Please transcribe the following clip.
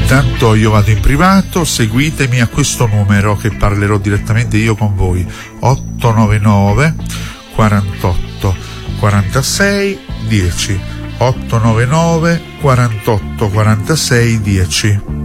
Intanto io vado in privato, seguitemi a questo numero che parlerò direttamente io con voi, 899 48 46 10, 899 48 46 10.